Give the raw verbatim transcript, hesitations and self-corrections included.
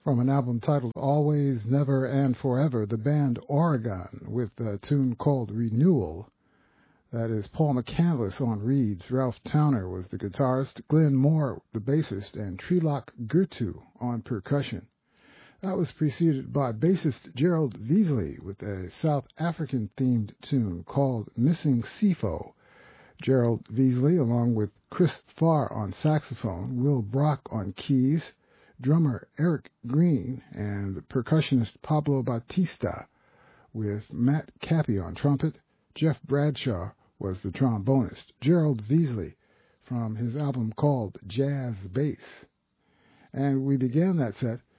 From an album titled Always, Never, and Forever, the band Oregon with a tune called Renewal. That is Paul McCandless on reeds, Ralph Towner was the guitarist, Glenn Moore the bassist, and Trilok Gurtu on percussion. That was preceded by bassist Gerald Veasley with a South African-themed tune called Missing Sifo. Gerald Veasley, along with Chris Farr on saxophone, Will Brock on keys, drummer Eric Green, and percussionist Pablo Batista, with Matt Cappy on trumpet. Jeff Bradshaw was the trombonist. Gerald Veasley from his album called Jazz Bass. And we began that set